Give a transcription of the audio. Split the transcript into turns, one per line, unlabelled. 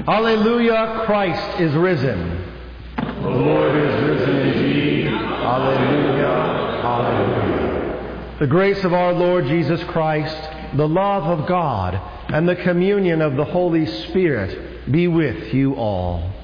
Alleluia, Christ is risen.
The Lord is risen indeed. Alleluia, alleluia.
The grace of our Lord Jesus Christ, the love of God, and the communion of the Holy Spirit be with you all.